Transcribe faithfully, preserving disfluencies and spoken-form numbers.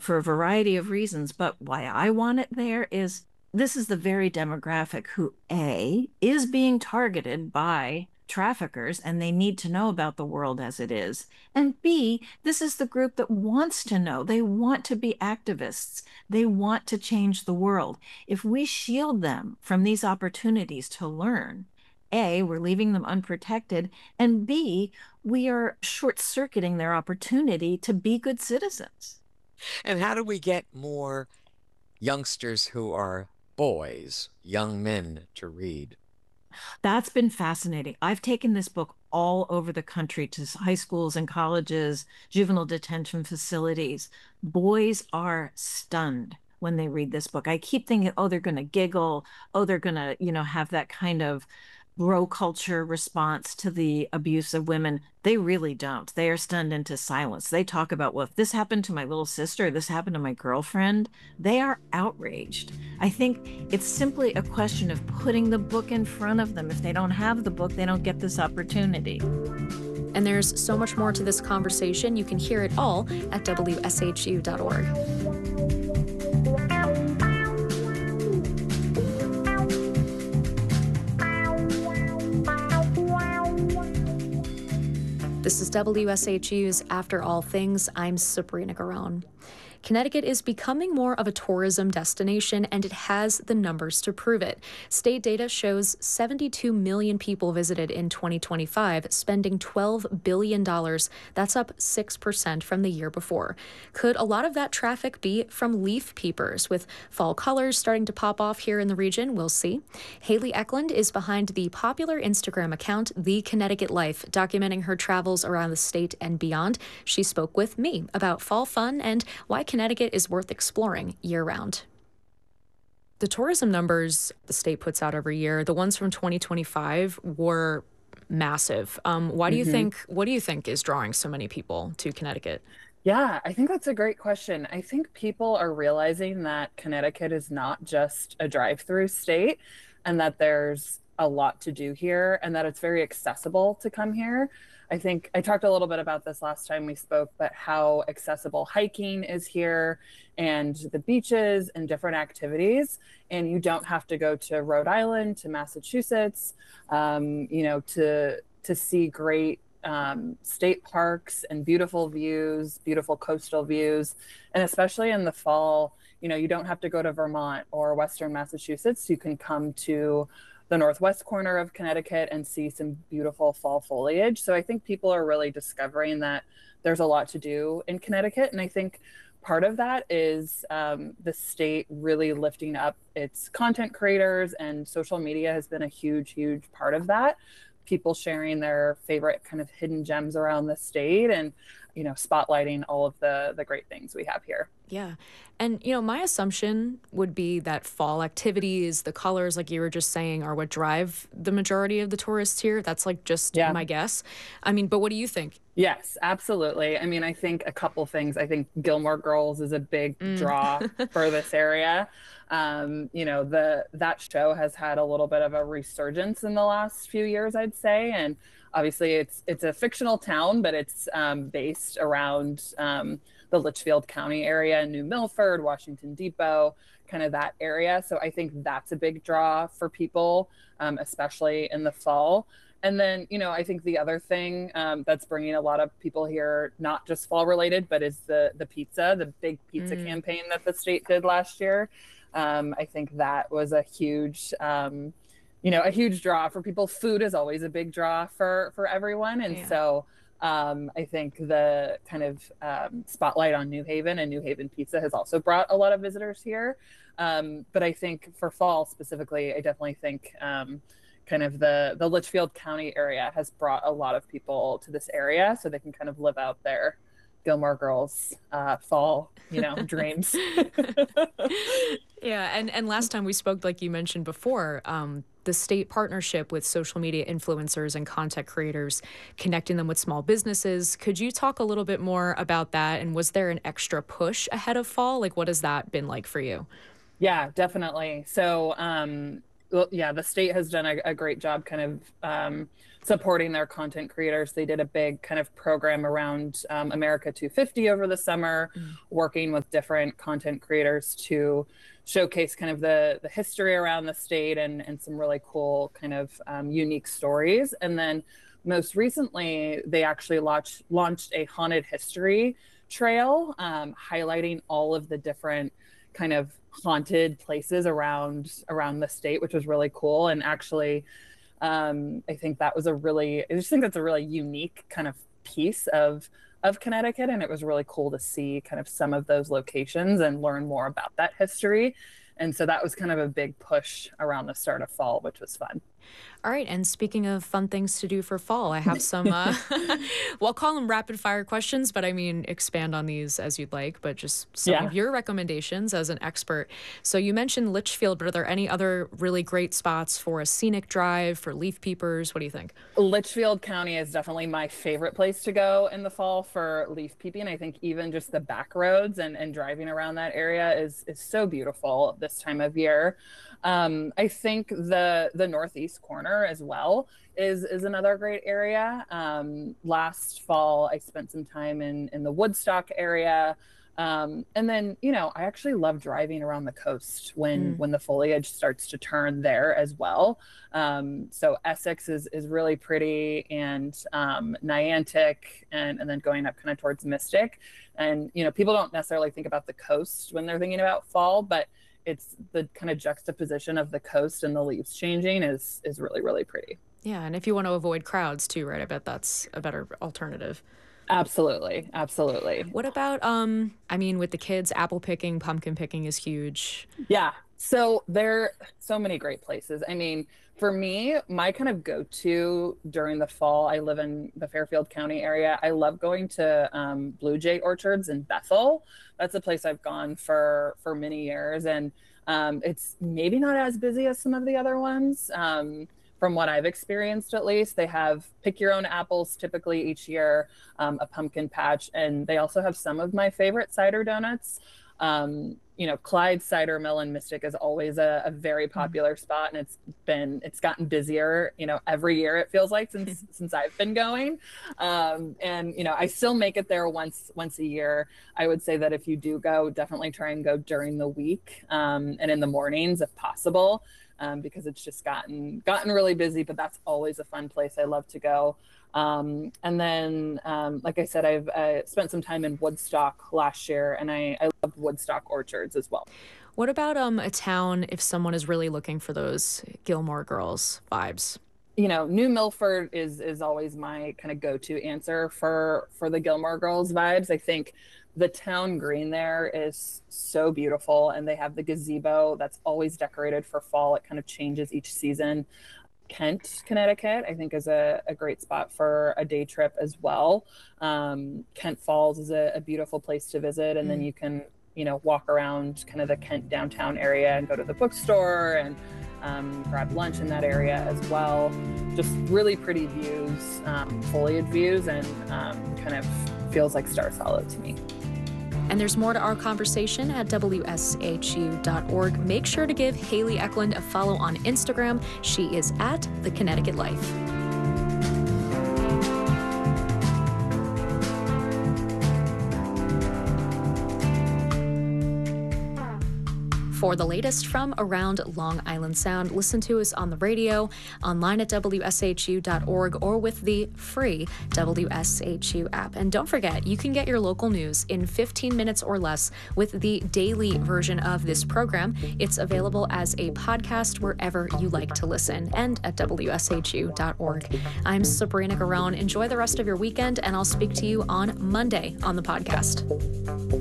for a variety of reasons. But why I want it there is this is the very demographic who, A, is being targeted by traffickers and they need to know about the world as it is. And B, this is the group that wants to know. They want to be activists. They want to change the world. If we shield them from these opportunities to learn, A, we're leaving them unprotected, and B, we are short-circuiting their opportunity to be good citizens. And how do we get more youngsters who are boys, young men, to read? That's been fascinating. I've taken this book all over the country to high schools and colleges, juvenile detention facilities. Boys are stunned when they read this book. I keep thinking, oh, they're going to giggle. Oh, they're going to, you know, have that kind of bro culture response to the abuse of women. They really don't. They are stunned into silence. They talk about, well, if this happened to my little sister, this happened to my girlfriend, they are outraged. I think it's simply a question of putting the book in front of them. If they don't have the book, they don't get this opportunity. And there's so much more to this conversation. You can hear it all at W S H U dot org. This is W S H U's After All Things. I'm Sabrina Garone. Connecticut is becoming more of a tourism destination, and it has the numbers to prove it. State data shows seventy-two million people visited in twenty twenty-five, spending twelve billion dollars. That's up six percent from the year before. Could a lot of that traffic be from leaf peepers? With fall colors starting to pop off here in the region, we'll see. Haley Eklund is behind the popular Instagram account, The Connecticut Life, documenting her travels around the state and beyond. She spoke with me about fall fun and why Connecticut is worth exploring year-round. The tourism numbers the state puts out every year, the ones from twenty twenty-five were massive. Um, why do you Mm-hmm. think? What do you think is drawing so many people to Connecticut? Yeah, I think that's a great question. I think people are realizing that Connecticut is not just a drive-through state and that there's a lot to do here and that it's very accessible to come here. I think I talked a little bit about this last time we spoke, but how accessible hiking is here and the beaches and different activities. And you don't have to go to Rhode Island, to Massachusetts, um, you know, to to see great um, state parks and beautiful views, beautiful coastal views. And especially in the fall, you know, you don't have to go to Vermont or Western Massachusetts. You can come to the northwest corner of Connecticut and see some beautiful fall foliage. So I think people are really discovering that there's a lot to do in Connecticut. And I think part of that is um, the state really lifting up its content creators, and social media has been a huge, huge part of that. People sharing their favorite kind of hidden gems around the state and, you know, spotlighting all of the the great things we have here. Yeah. And, you know, my assumption would be that fall activities, the colors, like you were just saying, are what drive the majority of the tourists here. That's like just Yeah. my guess. I mean, but what do you think? Yes, absolutely. I mean, I think a couple things. I think Gilmore Girls is a big Mm. draw for this area. Um, you know, the that show has had a little bit of a resurgence in the last few years, I'd say. And obviously, it's it's a fictional town, but it's um, based around um, the Litchfield County area, New Milford, Washington Depot, kind of that area. So I think that's a big draw for people, um, especially in the fall. And then, you know, I think the other thing um, that's bringing a lot of people here, not just fall related, but is the the pizza, the big pizza Mm. campaign that the state did last year. Um, I think that was a huge, um, you know, a huge draw for people. Food is always a big draw for for everyone, and Yeah. so um, I think the kind of um, spotlight on New Haven and New Haven pizza has also brought a lot of visitors here. Um, but I think for fall specifically, I definitely think. Um, kind of the the Litchfield County area has brought a lot of people to this area so they can kind of live out their Gilmore Girls uh, fall, you know, dreams. Yeah, and, and last time we spoke, like you mentioned before, um, the state partnership with social media influencers and content creators, connecting them with small businesses. Could you talk a little bit more about that? And was there an extra push ahead of fall? Like, what has that been like for you? Yeah, definitely. So, um, well, yeah, the state has done a, a great job kind of um, supporting their content creators. They did a big kind of program around um, America two fifty over the summer, mm. working with different content creators to showcase kind of the, the history around the state and, and some really cool kind of um, unique stories. And then most recently, they actually launched, launched a haunted history trail, um, highlighting all of the different kind of haunted places around around the state, which was really cool. And actually, um, I think that was a really, I just think that's a really unique kind of piece of of Connecticut. And it was really cool to see kind of some of those locations and learn more about that history. And so that was kind of a big push around the start of fall, which was fun. All right. And speaking of fun things to do for fall, I have some, uh, well, I'll call them rapid fire questions, but I mean, expand on these as you'd like, but just some yeah. of your recommendations as an expert. So you mentioned Litchfield, but are there any other really great spots for a scenic drive, for leaf peepers? What do you think? Litchfield County is definitely my favorite place to go in the fall for leaf peeping. I think even just the back roads and, and driving around that area is, is so beautiful this time of year. Um, I think the the northeast corner as well is is another great area. Um, last fall, I spent some time in in the Woodstock area, um, and then you know I actually love driving around the coast when mm. when the foliage starts to turn there as well. Um, so Essex is is really pretty, and um, Niantic, and and then going up kind of towards Mystic, and you know people don't necessarily think about the coast when they're thinking about fall, but it's the kind of juxtaposition of the coast and the leaves changing is is really, really pretty. Yeah. And if you want to avoid crowds too, right? I bet that's a better alternative. Absolutely. Absolutely. What about, um, I mean, with the kids, apple picking, pumpkin picking is huge. Yeah. So there are so many great places. I mean, for me, my kind of go-to during the fall, I live in the Fairfield County area. I love going to um, Blue Jay Orchards in Bethel. That's a place I've gone for for many years, and um, it's maybe not as busy as some of the other ones. Um, from what I've experienced, at least, they have pick your own apples typically each year, um, a pumpkin patch, and they also have some of my favorite cider donuts. Um, you know, Clyde Cider Mill and Mystic is always a, a very popular spot, and it's been, it's gotten busier, you know, every year it feels like since, since I've been going. Um, and, you know, I still make it there once, once a year. I would say that if you do go, definitely try and go during the week, um, and in the mornings if possible, um, because it's just gotten, gotten really busy, but that's always a fun place I love to go. Um, and then, um, like I said, I've uh, spent some time in Woodstock last year, and I, I love Woodstock Orchards as well. What about um, a town if someone is really looking for those Gilmore Girls vibes? You know, New Milford is is always my kind of go-to answer for for the Gilmore Girls vibes. I think the town green there is so beautiful, and they have the gazebo that's always decorated for fall. It kind of changes each season. Kent, Connecticut, I think is a, a great spot for a day trip as well. Um, Kent Falls is a, a beautiful place to visit, and mm. then you can, you know, walk around kind of the Kent downtown area and go to the bookstore and um, grab lunch in that area as well. Just really pretty views, um, foliage views, and um, kind of feels like Stars Hollow to me. And there's more to our conversation at W S H U dot org. Make sure to give Haley Eklund a follow on Instagram. She is at The Connecticut Life. For the latest from around Long Island Sound, listen to us on the radio, online at W S H U dot org, or with the free W S H U app. And don't forget, you can get your local news in fifteen minutes or less with the daily version of this program. It's available as a podcast wherever you like to listen, and at W S H U dot org. I'm Sabrina Garone. Enjoy the rest of your weekend, and I'll speak to you on Monday on the podcast.